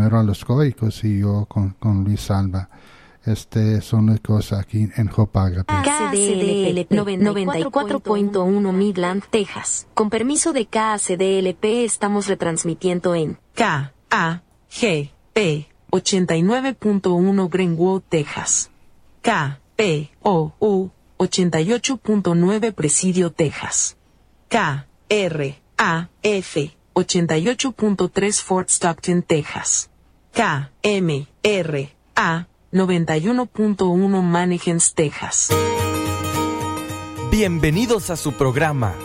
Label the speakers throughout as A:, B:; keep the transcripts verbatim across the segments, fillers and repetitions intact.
A: primero a los Goicos y yo con, con Luis Alba. Este son las cosas aquí en Hope Agape.
B: K C D L P noventa y cuatro punto uno Midland, Texas. Con permiso de K C D L P estamos retransmitiendo en K A G P ochenta y nueve punto uno Greenwood, Texas. K P O U ochenta y ocho punto nueve Presidio, Texas. K R A F ochenta y ocho punto tres Fort Stockton, Texas. K M R A noventa y uno punto uno Mannequins, Texas.
C: Bienvenidos a su programa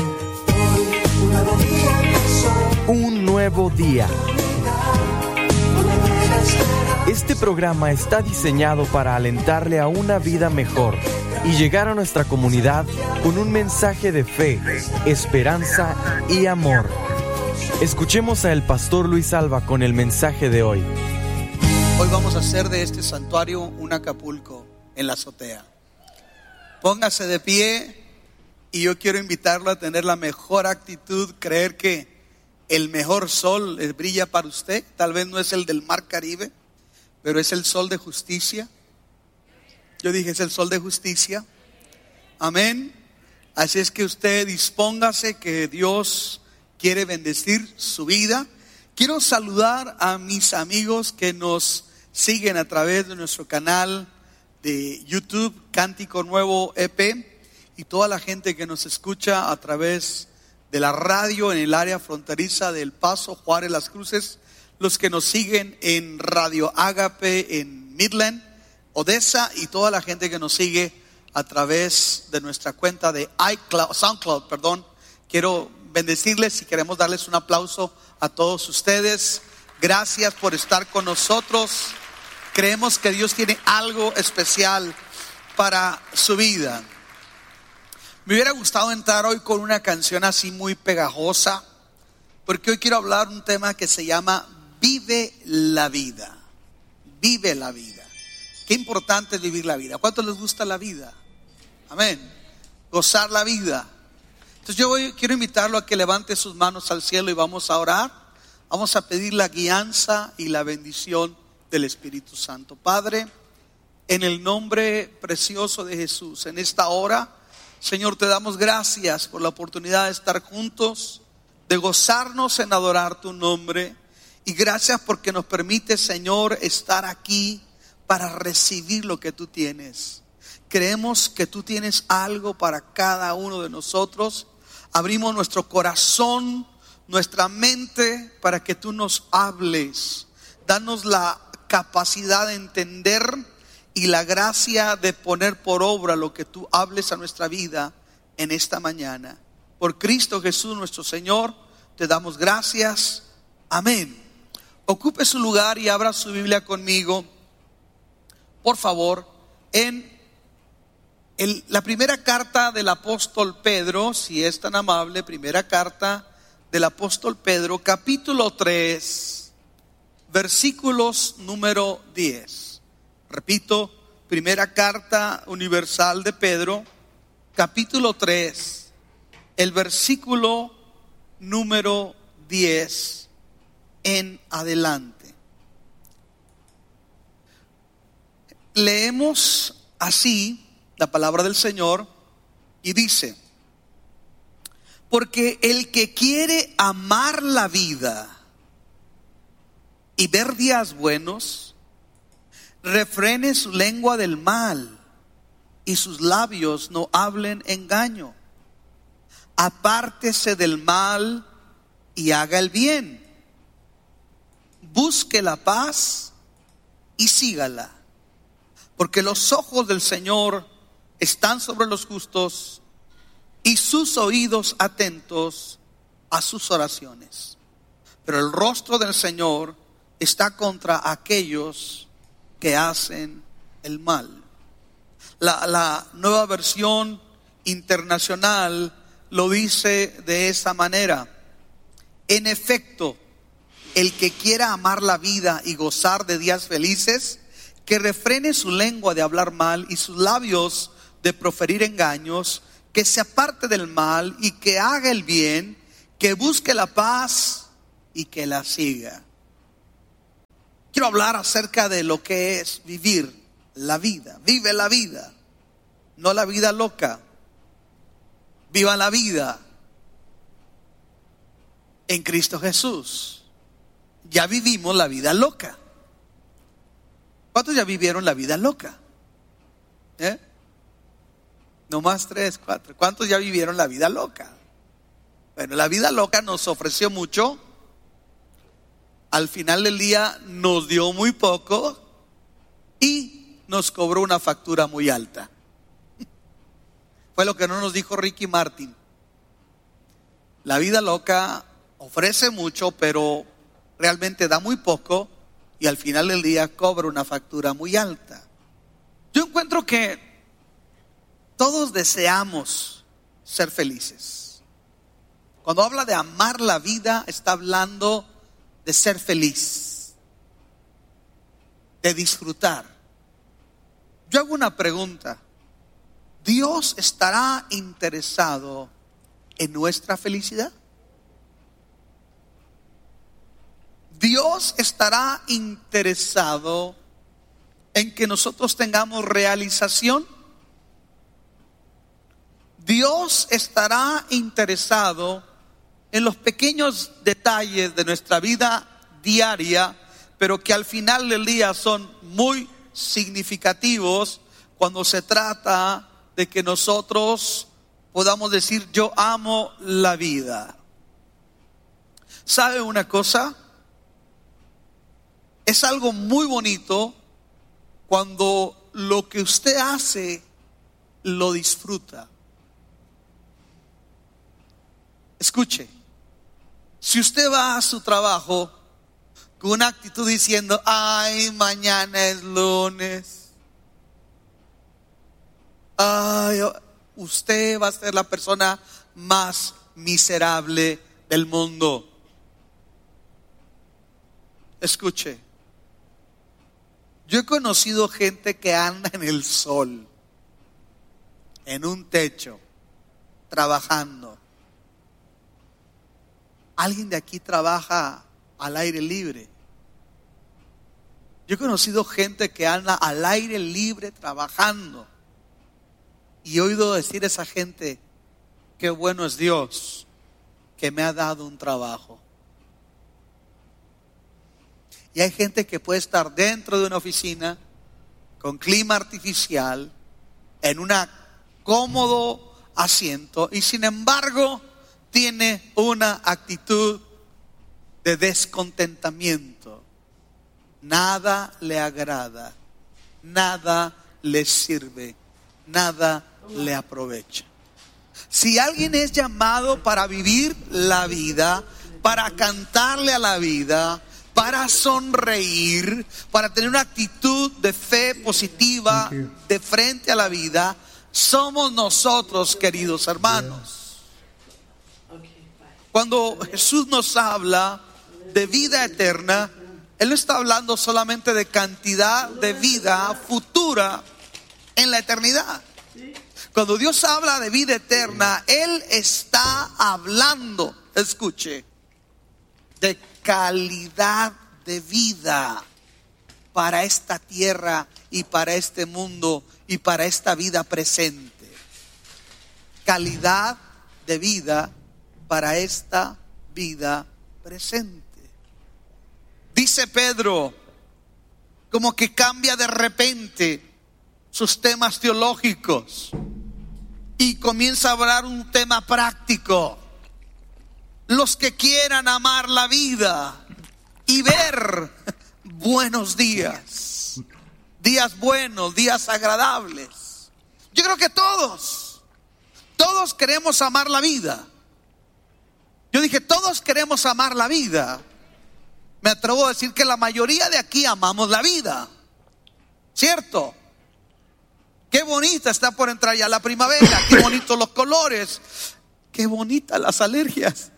C: Un Nuevo Día. Este programa está diseñado para alentarle a una vida mejor y llegar a nuestra comunidad con un mensaje de fe, esperanza y amor. Escuchemos a el pastor Luis Alba con el mensaje de hoy.
D: Hoy vamos a hacer de este santuario un Acapulco en la azotea. Póngase de pie y yo quiero invitarlo a tener la mejor actitud, creer que el mejor sol brilla para usted. Tal vez no es el del Mar Caribe, pero es el sol de justicia. Yo dije, es el sol de justicia. Amén. Así es que usted dispóngase, que Dios quiere bendecir su vida. Quiero saludar a mis amigos que nos siguen a través de nuestro canal de YouTube, Cántico Nuevo E P, y toda la gente que nos escucha a través de la radio en el área fronteriza de El Paso, Juárez, Las Cruces, los que nos siguen en Radio Agape en Midland, Odessa, y toda la gente que nos sigue a través de nuestra cuenta de iCloud, SoundCloud, perdón. Quiero bendecirles y queremos darles un aplauso a todos ustedes. Gracias por estar con nosotros. Creemos que Dios tiene algo especial para su vida. Me hubiera gustado entrar hoy con una canción así muy pegajosa, porque hoy quiero hablar un tema que se llama Vive la vida. Vive la vida. Qué importante es vivir la vida. ¿Cuánto les gusta la vida? Amén. Gozar la vida. Entonces yo voy, quiero invitarlo a que levante sus manos al cielo y vamos a orar. Vamos a pedir la guianza y la bendición del Espíritu Santo. Padre, en el nombre precioso de Jesús, en esta hora, Señor, te damos gracias por la oportunidad de estar juntos, de gozarnos en adorar tu nombre, y gracias porque nos permite, Señor, estar aquí para recibir lo que tú tienes. Creemos que tú tienes algo para cada uno de nosotros. Abrimos nuestro corazón, nuestra mente, para que tú nos hables. Danos la capacidad de entender y la gracia de poner por obra lo que tú hables a nuestra vida en esta mañana. Por Cristo Jesús nuestro Señor, te damos gracias. Amén. Ocupe su lugar y abra su Biblia conmigo, por favor, en el, la primera carta del apóstol Pedro, si es tan amable. Primera carta del apóstol Pedro, capítulo tres, versículos número diez. Repito, primera carta universal de Pedro, capítulo tres, el versículo número diez en adelante. Leemos así la palabra del Señor y dice: porque el que quiere amar la vida y ver días buenos, refrene su lengua del mal y sus labios no hablen engaño. Apártese del mal y haga el bien. Busque la paz y sígala, porque los ojos del Señor están sobre los justos y sus oídos atentos a sus oraciones. Pero el rostro del Señor está contra aquellos que hacen el mal. La, la nueva versión internacional lo dice de esa manera: en efecto, el que quiera amar la vida y gozar de días felices, que refrene su lengua de hablar mal y sus labios de proferir engaños, que se aparte del mal y que haga el bien, que busque la paz y que la siga. quiero hablar acerca de lo que es vivir la vida. Vive la vida, no la vida loca. Viva la vida en Cristo Jesús. Ya vivimos la vida loca. ¿Cuántos ya vivieron la vida loca? ¿Eh? No más tres, cuatro. ¿Cuántos ya vivieron la vida loca? Bueno, la vida loca nos ofreció mucho. Al final del día nos dio muy poco y nos cobró una factura muy alta. Fue lo que no nos dijo Ricky Martin. La vida loca ofrece mucho, pero realmente da muy poco y al final del día cobra una factura muy alta. Yo encuentro que todos deseamos ser felices. Cuando habla de amar la vida, está hablando de ser feliz, de disfrutar. Yo hago una pregunta. ¿Dios estará interesado en nuestra felicidad? ¿Dios estará interesado en que nosotros tengamos realización? ¿Dios estará interesado en los pequeños detalles de nuestra vida diaria, pero que al final del día son muy significativos cuando se trata de que nosotros podamos decir yo amo la vida? ¿Sabe una cosa? Es algo muy bonito cuando lo que usted hace lo disfruta. Escuche, si usted va a su trabajo con una actitud diciendo ay, mañana es lunes, ay, usted va a ser la persona más miserable del mundo. Escuche, yo he conocido gente que anda en el sol, en un techo, trabajando. ¿Alguien de aquí trabaja al aire libre? Yo he conocido gente que anda al aire libre trabajando. Y he oído decir a esa gente, qué bueno es Dios que me ha dado un trabajo. Y hay gente que puede estar dentro de una oficina con clima artificial, en un cómodo asiento, y sin embargo tiene una actitud de descontentamiento. Nada le agrada, nada le sirve, nada le aprovecha. Si alguien es llamado para vivir la vida, para cantarle a la vida, para sonreír, para tener una actitud de fe positiva de frente a la vida, somos nosotros, queridos hermanos. Cuando Jesús nos habla de vida eterna, Él no está hablando solamente de cantidad de vida futura en la eternidad. Cuando Dios habla de vida eterna, Él está hablando, escuche, de calidad de vida para esta tierra y para este mundo y para esta vida presente. Calidad de vida para esta vida presente. Dice Pedro, como que cambia de repente sus temas teológicos y comienza a hablar un tema práctico. Los que quieran amar la vida y ver buenos días, días buenos, días agradables. Yo creo que todos, todos queremos amar la vida. Yo dije, todos queremos amar la vida. Me atrevo a decir que la mayoría de aquí amamos la vida, ¿cierto? Qué bonita está por entrar ya la primavera, qué bonitos los colores, qué bonitas las alergias.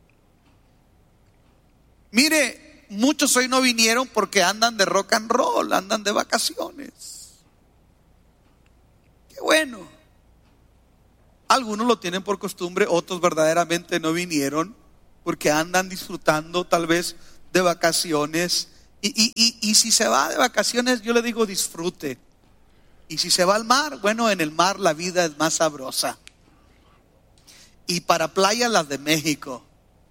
D: Mire, muchos hoy no vinieron porque andan de rock and roll, andan de vacaciones. Qué bueno. Algunos lo tienen por costumbre, otros verdaderamente no vinieron porque andan disfrutando tal vez de vacaciones Y, y, y, y si se va de vacaciones, yo le digo disfrute. Y si se va al mar, bueno, en el mar la vida es más sabrosa. Y para playas, las de México.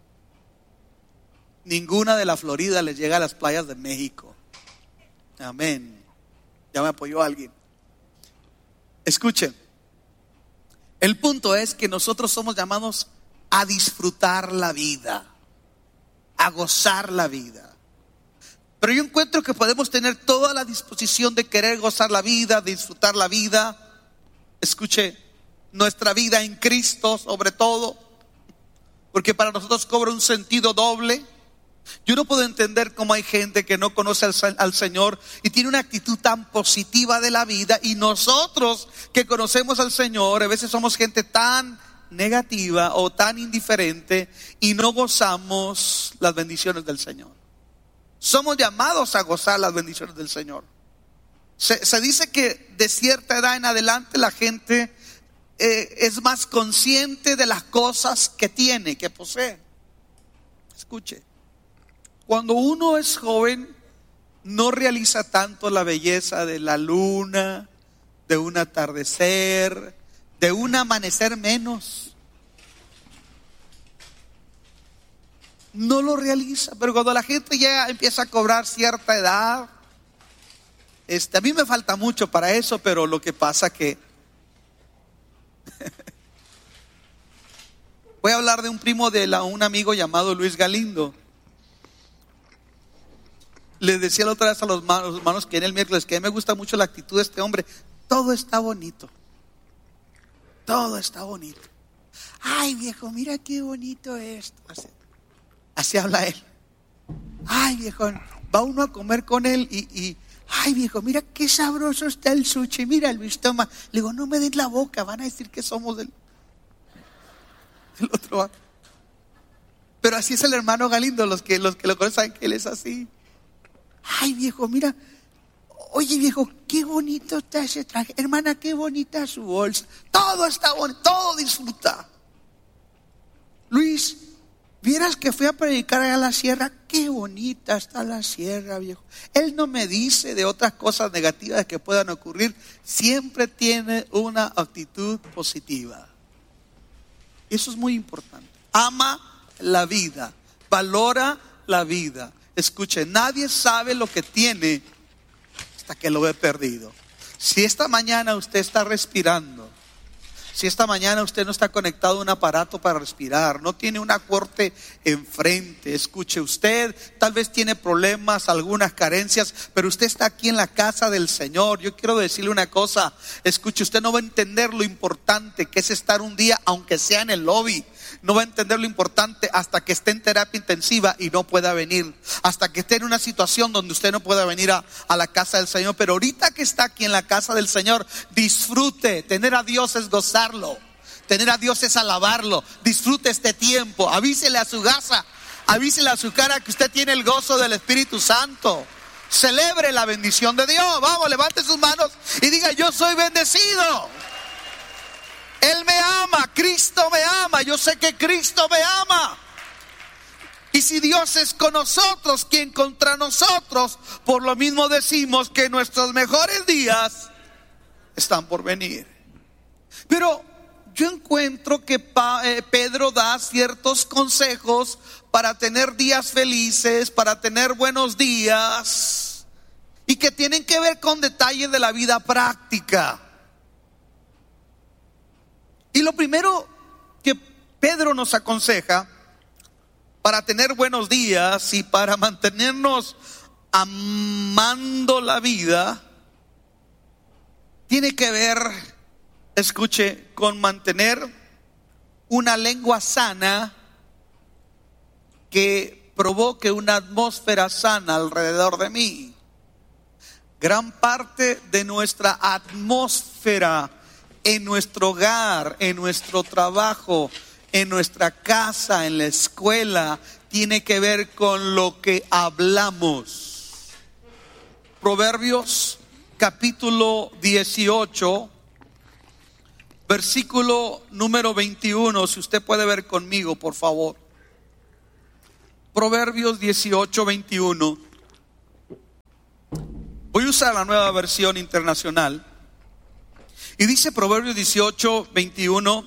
D: Ninguna de la Florida le llega a las playas de México. Amén. Ya me apoyó alguien. Escuchen. El punto es que nosotros somos llamados a disfrutar la vida, a gozar la vida. Pero yo encuentro que podemos tener toda la disposición de querer gozar la vida, de disfrutar la vida. Escuche, nuestra vida en Cristo sobre todo, porque para nosotros cobra un sentido doble. Yo no puedo entender cómo hay gente que no conoce al, al Señor y tiene una actitud tan positiva de la vida, y nosotros que conocemos al Señor a veces somos gente tan negativa o tan indiferente y no gozamos las bendiciones del Señor. Somos llamados a gozar las bendiciones del Señor. Se, se dice que de cierta edad en adelante la gente eh, es más consciente de las cosas que tiene, que posee. Escuche, cuando uno es joven no realiza tanto la belleza de la luna, de un atardecer, de un amanecer menos. No lo realiza, pero cuando la gente ya empieza a cobrar cierta edad, este, a mí me falta mucho para eso, pero lo que pasa que voy a hablar de un primo de la, un amigo llamado Luis Galindo. Les decía la otra vez a los hermanos, los hermanos que en el miércoles que a mí me gusta mucho la actitud de este hombre. Todo está bonito, todo está bonito. Ay, viejo, mira qué bonito esto. Así, así habla él. Ay, viejo, va uno a comer con él y, y ay, viejo, mira qué sabroso está el sushi. Mira, Luis, toma. Le digo, no me den la boca, van a decir que somos del, del otro lado. Pero así es el hermano Galindo. Los que, los que lo conocen saben que él es así. Ay, viejo, mira. Oye, viejo, qué bonito está ese traje. Hermana, qué bonita su bolsa. Todo está bonito, todo disfruta. Luis, vieras que fui a predicar allá a la sierra. Qué bonita está la sierra, viejo. Él no me dice de otras cosas negativas que puedan ocurrir. Siempre tiene una actitud positiva. Eso es muy importante. Ama la vida, valora la vida. Escuche, nadie sabe lo que tiene hasta que lo ve perdido. Si esta mañana usted está respirando, si esta mañana usted no está conectado a un aparato para respirar, no tiene una corte enfrente, escuche, usted tal vez tiene problemas, algunas carencias, pero usted está aquí en la casa del Señor. Yo quiero decirle una cosa, escuche, usted no va a entender lo importante que es estar un día, aunque sea en el lobby. No va a entender lo importante hasta que esté en terapia intensiva y no pueda venir, hasta que esté en una situación donde usted no pueda venir a, a la casa del Señor. Pero ahorita que está aquí en la casa del Señor, disfrute. Tener a Dios es gozarlo, tener a Dios es alabarlo. Disfrute este tiempo, avísele a su casa, avísele a su cara que usted tiene el gozo del Espíritu Santo. Celebre la bendición de Dios. Vamos, levante sus manos y diga, yo soy bendecido. Él me ama, Cristo me ama, yo sé que Cristo me ama. Y si Dios es con nosotros, ¿quién contra nosotros? Por lo mismo decimos que nuestros mejores días están por venir. Pero yo encuentro que Pedro da ciertos consejos para tener días felices, para tener buenos días, y que tienen que ver con detalles de la vida práctica. Y lo primero que Pedro nos aconseja para tener buenos días y para mantenernos amando la vida, tiene que ver, escuche, con mantener una lengua sana que provoque una atmósfera sana alrededor de mí. Gran parte de nuestra atmósfera en nuestro hogar, en nuestro trabajo, en nuestra casa, en la escuela, tiene que ver con lo que hablamos. Proverbios capítulo dieciocho, versículo número veintiuno, si usted puede ver conmigo, por favor. Proverbios dieciocho, veintiuno. Voy a usar la nueva versión internacional. Y dice Proverbios dieciocho, veintiuno: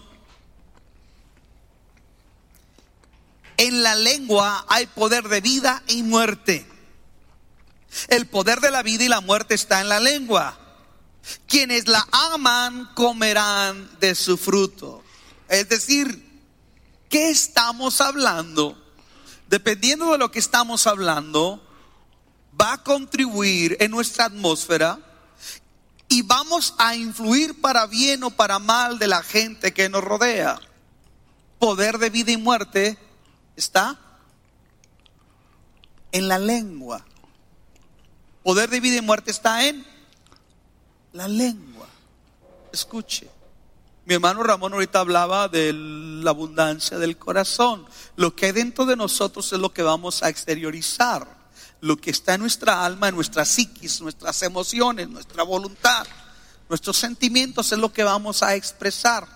D: en la lengua hay poder de vida y muerte. El poder de la vida y la muerte está en la lengua. Quienes la aman comerán de su fruto. Es decir, ¿qué estamos hablando? Dependiendo de lo que estamos hablando, va a contribuir en nuestra atmósfera y vamos a influir para bien o para mal de la gente que nos rodea. Poder de vida y muerte está en la lengua. Poder de vida y muerte está en la lengua. Escuche, mi hermano Ramón ahorita hablaba de la abundancia del corazón. Lo que hay dentro de nosotros es lo que vamos a exteriorizar. Lo que está en nuestra alma, en nuestra psiquis, nuestras emociones, nuestra voluntad, nuestros sentimientos es lo que vamos a expresar.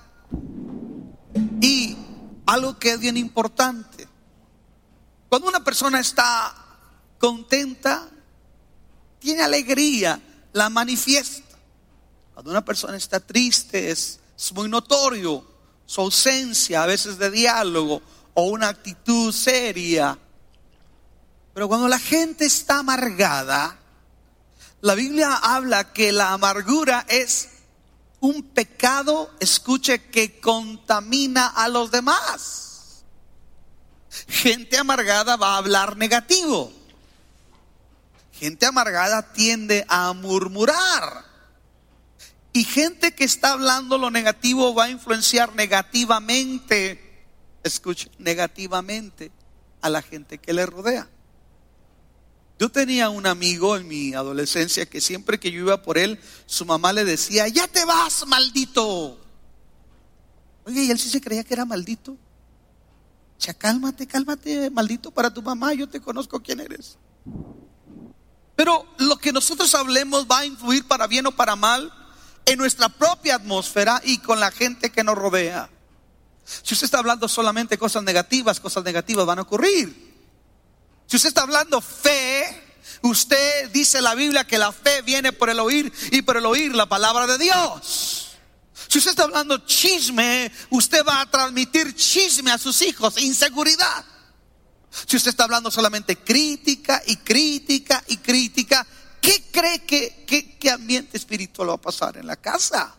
D: Y algo que es bien importante: cuando una persona está contenta, tiene alegría, la manifiesta. Cuando una persona está triste, es, es muy notorio su ausencia a veces de diálogo o una actitud seria. Pero cuando la gente está amargada, la Biblia habla que la amargura es un pecado, escuche, que contamina a los demás. Gente amargada va a hablar negativo. Gente amargada tiende a murmurar. Y gente que está hablando lo negativo va a influenciar negativamente, escuche, negativamente a la gente que le rodea. Yo tenía un amigo en mi adolescencia que siempre que yo iba por él, su mamá le decía: ya te vas, maldito. Oye, y él sí se creía que era maldito. O sea, cálmate, cálmate, maldito para tu mamá, yo te conozco quién eres. Pero lo que nosotros hablemos va a influir para bien o para mal en nuestra propia atmósfera y con la gente que nos rodea. Si usted está hablando solamente cosas negativas, cosas negativas van a ocurrir. Si usted está hablando fe, usted dice la Biblia que la fe viene por el oír y por el oír la palabra de Dios. Si usted está hablando chisme, usted va a transmitir chisme a sus hijos, inseguridad. Si usted está hablando solamente crítica y crítica y crítica, ¿qué cree que, que, qué ambiente espiritual va a pasar en la casa?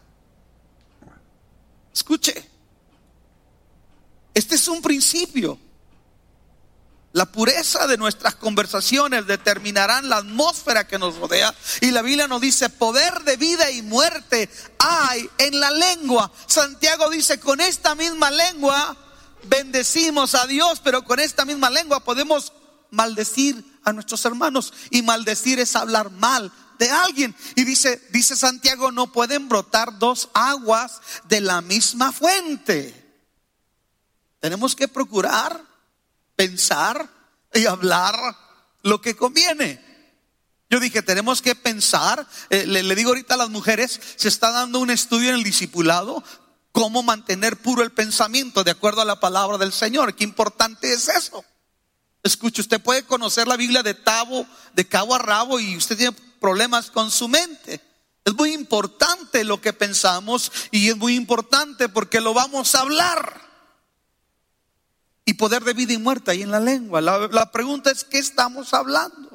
D: Escuche, este es un principio. La pureza de nuestras conversaciones determinarán la atmósfera que nos rodea. Y la Biblia nos dice: poder de vida y muerte hay en la lengua. Santiago dice: con esta misma lengua bendecimos a Dios, pero con esta misma lengua podemos maldecir a nuestros hermanos. Y maldecir es hablar mal de alguien. Y dice, dice Santiago: no pueden brotar dos aguas de la misma fuente. Tenemos que procurar pensar y hablar lo que conviene. Yo dije, tenemos que pensar, eh, le, le digo ahorita a las mujeres, se está dando un estudio en el discipulado, cómo mantener puro el pensamiento de acuerdo a la palabra del Señor. Qué importante es eso. Escuche, usted puede conocer la Biblia de cabo, de cabo a rabo y usted tiene problemas con su mente. Es muy importante lo que pensamos y es muy importante porque lo vamos a hablar. Y poder de vida y muerte ahí en la lengua. La, la pregunta es: ¿qué estamos hablando?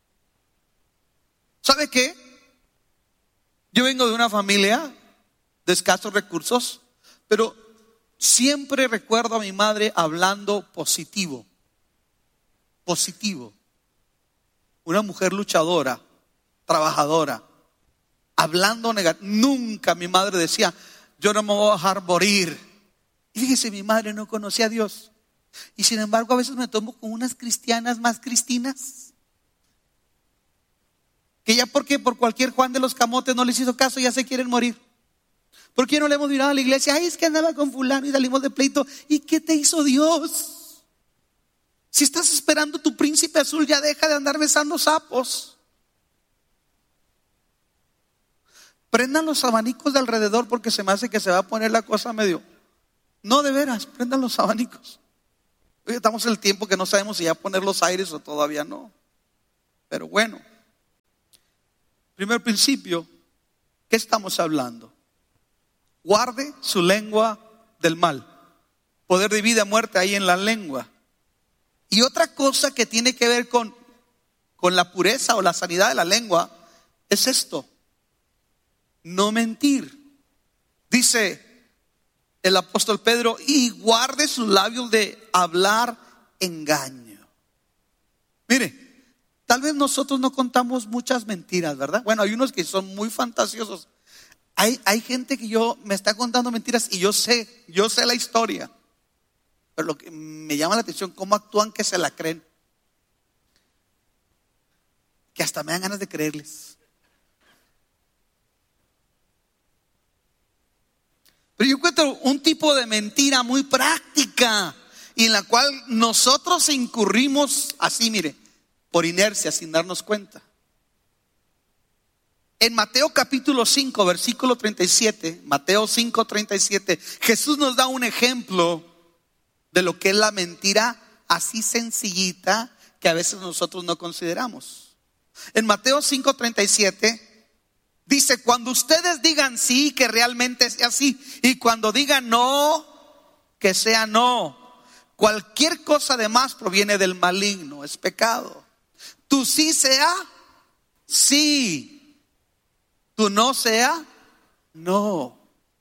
D: ¿Sabe qué? Yo vengo de una familia de escasos recursos, pero siempre recuerdo a mi madre hablando positivo. Positivo. Una mujer luchadora, trabajadora, hablando negativo. Nunca mi madre decía: yo no me voy a dejar morir. Y fíjese, mi madre no conocía a Dios. Y sin embargo a veces me tomo con unas cristianas más cristinas, que ya porque por cualquier Juan de los Camotes no les hizo caso, ya se quieren morir. ¿Por qué no le hemos mirado a la iglesia? Ay, es que andaba con fulano y salimos de pleito. ¿Y qué te hizo Dios? Si estás esperando tu príncipe azul, ya deja de andar besando sapos. Prendan los abanicos de alrededor, porque se me hace que se va a poner la cosa medio. No, de veras, prendan los abanicos. Hoy estamos en el tiempo que no sabemos si ya poner los aires o todavía no. Pero bueno, Primer principio, ¿qué estamos hablando? Guarde su lengua del mal. Poder de vida y muerte ahí en la lengua. Y otra cosa que tiene que ver con, con la pureza o la sanidad de la lengua es esto: no mentir. Dice el apóstol Pedro, y guarde sus labios de hablar engaño. Mire, tal vez nosotros no contamos muchas mentiras, ¿verdad? Bueno, hay unos que son muy fantasiosos. Hay, hay gente que yo me está contando mentiras y yo sé, yo sé la historia. Pero lo que me llama la atención, cómo actúan que se la creen. Que hasta me dan ganas de creerles. Pero yo encuentro un tipo de mentira muy práctica y en la cual nosotros incurrimos así, mire, por inercia, sin darnos cuenta. En Mateo capítulo cinco, versículo treinta y siete, Mateo cinco, treinta y siete, Jesús nos da un ejemplo de lo que es la mentira así sencillita que a veces nosotros no consideramos. En Mateo cinco, treinta y siete dice, cuando ustedes digan sí, que realmente sea sí, y cuando digan no, que sea no. Cualquier cosa de más proviene del maligno, es pecado. Tu sí sea sí, tu no sea no.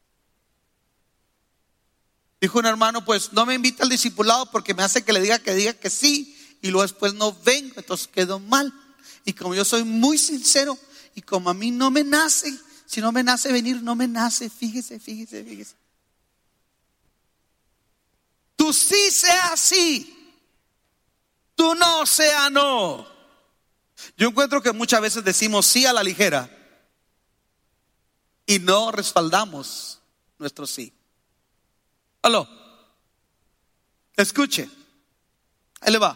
D: Dijo un hermano, pues no me invita al discipulado porque me hace que le diga que diga que sí y luego después no vengo, entonces quedo mal. Y como yo soy muy sincero y como a mí no me nace, si no me nace venir, no me nace, fíjese, fíjese, fíjese. Tu sí sea sí, tu no sea no. Yo encuentro que muchas veces decimos sí a la ligera y no respaldamos nuestro sí. Aló, escuche, ahí le va.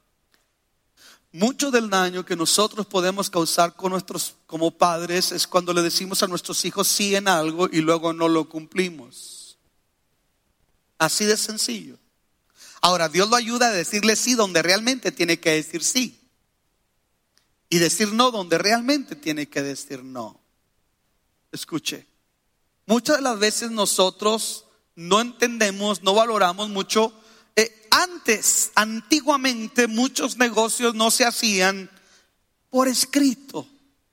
D: Mucho del daño que nosotros podemos causar con nuestros, como padres, es cuando le decimos a nuestros hijos sí en algo y luego no lo cumplimos. Así de sencillo. Ahora, Dios lo ayuda a decirle sí donde realmente tiene que decir sí. Y decir no donde realmente tiene que decir no. Escuche, muchas de las veces nosotros no entendemos, no valoramos mucho. Eh, antes, antiguamente, muchos negocios no se hacían por escrito.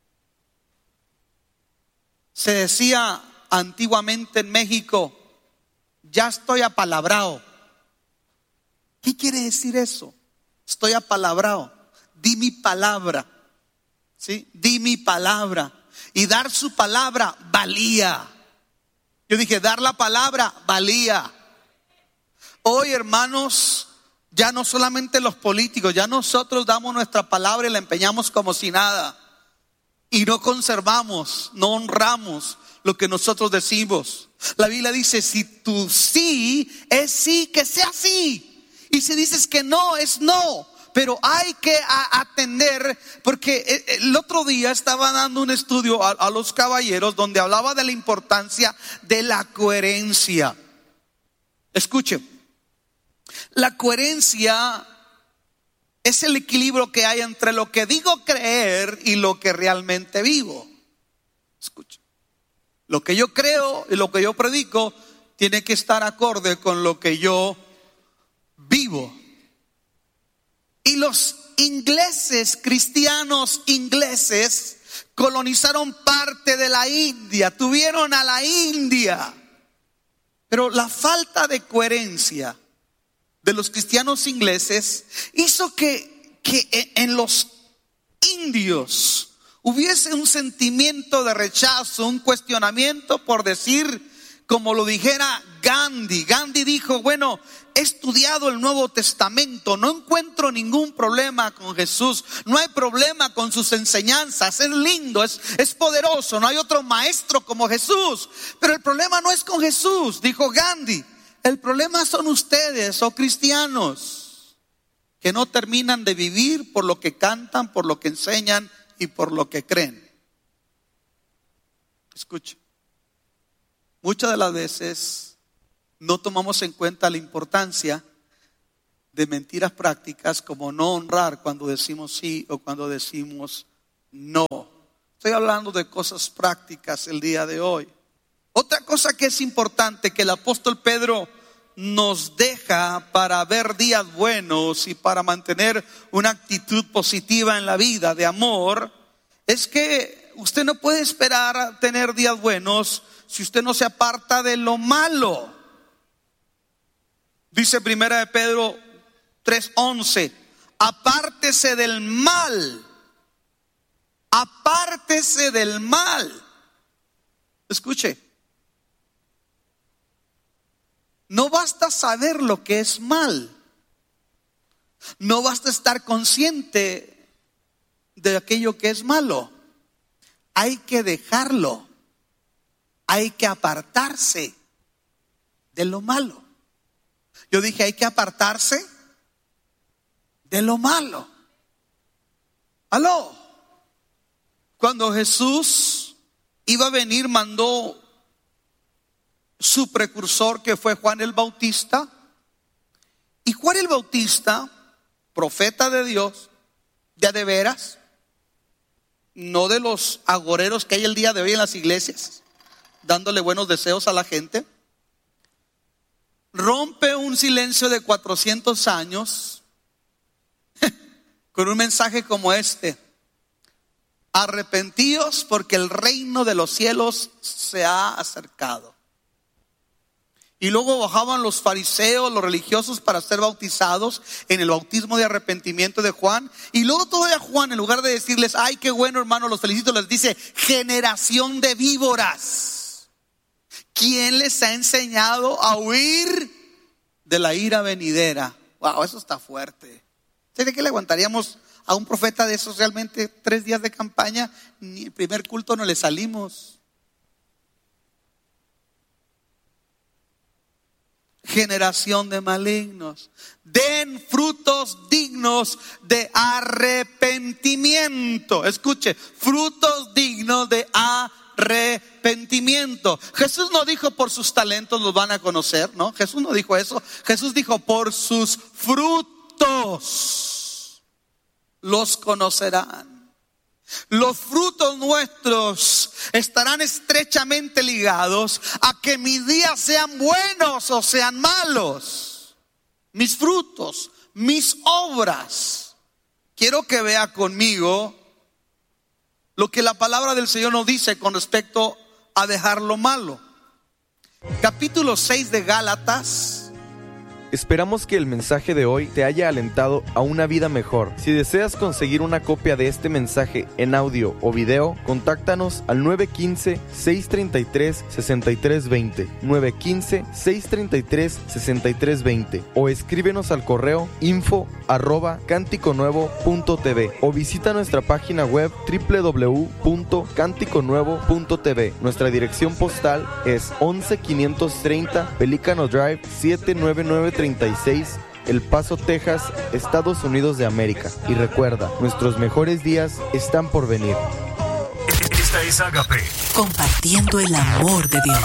D: Se decía antiguamente en México, ya estoy apalabrado. ¿Qué quiere decir eso? Estoy apalabrado. Di mi palabra. ¿Sí? Di mi palabra. Y dar su palabra valía. Yo dije, dar la palabra valía. Hoy, hermanos, ya no solamente los políticos, ya nosotros damos nuestra palabra y la empeñamos como si nada. Y no conservamos, no honramos lo que nosotros decimos. La Biblia dice, si tu sí es sí, que sea sí. Y si dices que no, es no. Pero hay que atender, porque el otro día estaba dando un estudio a, a los caballeros donde hablaba de la importancia de la coherencia. Escuchen, la coherencia es el equilibrio que hay entre lo que digo creer y lo que realmente vivo. Escuchen, lo que yo creo y lo que yo predico tiene que estar acorde con lo que yo vivo. Y los ingleses, cristianos ingleses, colonizaron parte de la India, tuvieron a la India. Pero la falta de coherencia de los cristianos ingleses hizo que, que en los indios hubiese un sentimiento de rechazo, un cuestionamiento por decir, como lo dijera Gandhi. Gandhi dijo, bueno, he estudiado el Nuevo Testamento, no encuentro ningún problema con Jesús, no hay problema con sus enseñanzas, es lindo, es, es poderoso, no hay otro maestro como Jesús, pero el problema no es con Jesús, dijo Gandhi, el problema son ustedes, oh cristianos, que no terminan de vivir por lo que cantan, por lo que enseñan y por lo que creen. Escuchen, muchas de las veces no tomamos en cuenta la importancia de mentiras prácticas como no honrar cuando decimos sí o cuando decimos no. Estoy Estoy hablando de cosas prácticas el día de hoy. Otra cosa que es importante que el apóstol Pedro nos deja para ver días buenos y para mantener una actitud positiva en la vida de amor, es que usted no puede esperar a tener días buenos si usted no se aparta de lo malo. Dice primera de Pedro tres once, apártese del mal, apártese del mal. Escuche, no basta saber lo que es mal, no basta estar consciente de aquello que es malo, hay que dejarlo, hay que apartarse de lo malo. Yo dije, hay que apartarse de lo malo. Aló, cuando Jesús iba a venir, mandó su precursor, que fue Juan el Bautista. Y Juan el Bautista, profeta de Dios, ya de veras, no de los agoreros que hay el día de hoy en las iglesias, dándole buenos deseos a la gente, rompe un silencio de cuatrocientos años con un mensaje como este: arrepentíos porque el reino de los cielos se ha acercado. Y luego bajaban los fariseos, los religiosos, para ser bautizados en el bautismo de arrepentimiento de Juan. Y luego todavía Juan, en lugar de decirles, ay, qué bueno, hermano, los felicito, les dice, generación de víboras, ¿quién les ha enseñado a huir de la ira venidera? Wow, eso está fuerte. ¿Sabe qué le aguantaríamos a un profeta de esos realmente tres días de campaña? Ni el primer culto no le salimos. Generación de malignos, den frutos dignos de arrepentimiento. Escuche, frutos dignos de arrepentimiento. Jesús no dijo por sus talentos los van a conocer, ¿no? Jesús no dijo eso. Jesús dijo por sus frutos los conocerán. Los frutos nuestros estarán estrechamente ligados a que mis días sean buenos o sean malos. Mis frutos, mis obras. Quiero que vea conmigo lo que la palabra del Señor nos dice con respecto a dejar lo malo. Capítulo seis de Gálatas.
C: Esperamos que el mensaje de hoy te haya alentado a una vida mejor. Si deseas conseguir una copia de este mensaje en audio o video, contáctanos al nueve uno cinco, seis tres tres, seis tres dos cero, nueve uno cinco, seis tres tres, seis tres dos cero, o escríbenos al correo info arroba cántico nuevo punto t v o visita nuestra página web doble u doble u doble u punto cántico nuevo punto t v. Nuestra dirección postal es once quinientos treinta Pelícano Drive siete nueve nueve treinta y seis, El Paso, Texas, Estados Unidos de América. Y recuerda, nuestros mejores días están por venir.
E: Esta es Agape,
F: compartiendo el amor de Dios.